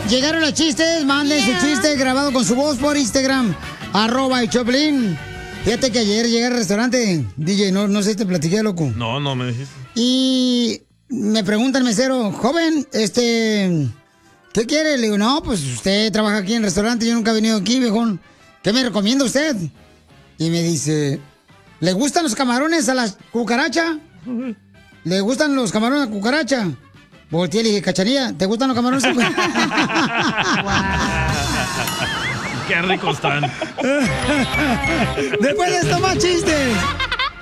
llegaron los chistes. Manden su chiste grabado con su voz por Instagram. @el Choplin. Fíjate que ayer llegué al restaurante, DJ, no sé si te platiqué, loco. No me dijiste. Y me pregunta el mesero, joven, ¿qué quiere? Le digo, no, pues usted trabaja aquí en el restaurante, yo nunca he venido aquí, viejón. ¿Qué me recomienda usted? Y me dice, ¿le gustan los camarones a la cucaracha? ¿Le gustan los camarones a la cucaracha? Volteé y le dije, Cachanilla, ¿te gustan los camarones a la cucaracha? Qué ricos están. Después de esto, más chistes.